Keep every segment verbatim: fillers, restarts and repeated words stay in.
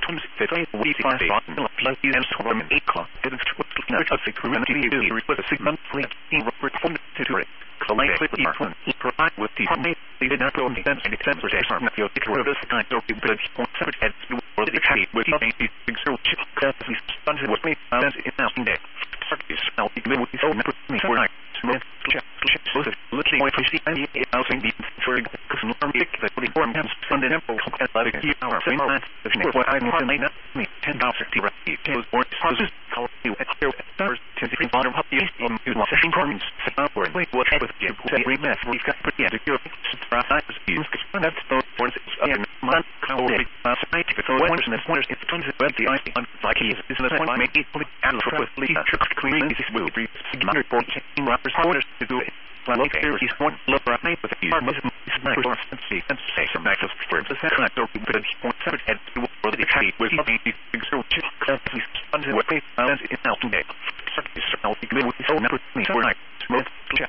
comes the way we find on the plug and storm and equal didn't not a security with a signal fleet in reform to it. Collectively, he provide with the money they did not go in defense and defense protection of your secure this kind of good concept at the world the trade with the big search because he stunted with me as in now in there. Turkish now even with his own me for night. Smith looking away for the idea housing the for because norm pick that would inform him from the temple and like a hour same man the what I more than me ten dollars to right was born houses call you at here first to the bottom of the on you want session coins upward wait what with you every mess we've got pretty secure surprise schemes that's those words and man call it scientific so when the point is tons of the I on like he is the point make it and with the clean this will be one point rappers orders to do it. Well, there is one look right with the arm of the see and say some access for the second or good point seven head to world the trade with the big so he's under what they found in out today. Circus now the good with his own number me for night. Smoke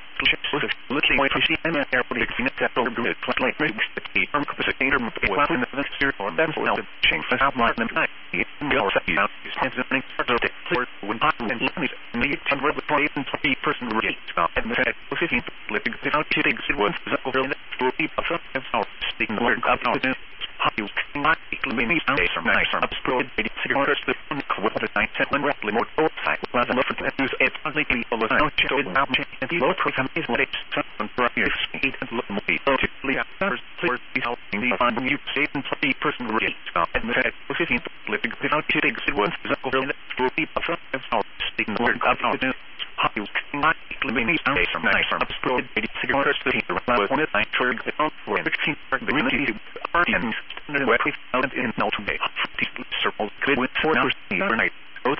looking away from the airport except that over good like makes the key arm compensator with the weapon of the steer or then for help change the outline of the night. He goes out his hands and starts to clear when hot and need to rub the plate and twenty person rate and the head was fifteen living without shooting it was over in the story of some our speaking the word about the how you cannot eliminate days from nice from upspread the cigarettes the with the night seven roughly more outside was a different use it completely over the note to now and the low program is what it's something for your speed and look more to play out first clear the helping the fund you save and twenty person rate and the head was fifteen living without shooting it was over in the story of some our speaking the word about the how you cannot eliminate days from nice from upspread the cigarettes the was one of the night for the for the sixteen the really party and the way found in no today circles could with four hours overnight both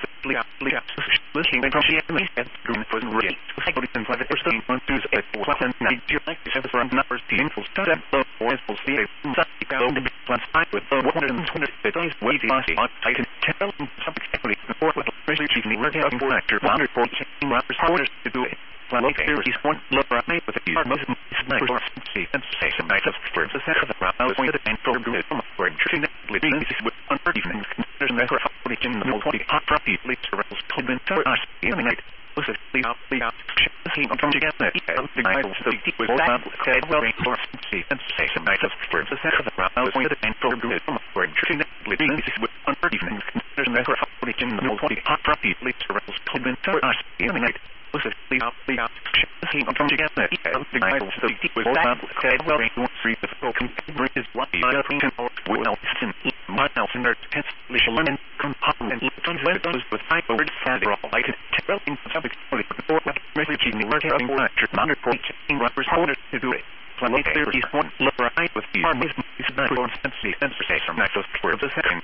listening from the enemy and green for the rate cycle in private person on Tuesday at four and night you like to have from numbers the info start low for info see it down the plus five with one hundred twenty days waiting on Titan tell something exactly before what really chiefly working out for actor one hundred forty rappers orders to do it. Well, okay, he's one look right with the car most nice for see and say some nice of for the set of the crowd. I was going to and for good from for interesting living this with under evening there's never how to in the most hot property leads circles could been so us in the night was it the out the out see on from together the guy was the deep with that okay well for see and say some nice of for the set of the crowd. I was going to and for good from for interesting living this with under evening there's never how to in the most hot property leads circles could been so us in the night was it the out the out see on from together the guy was the deep with that okay well three the broken bridge is what the other thing or well in my house in their test Michelin and compound and tons of those with high word sad all like it well in subject for the before message in the work having one hundred point in rappers orders to do it. Well, there is one look right with the arm is not for sense sense say some nice for the second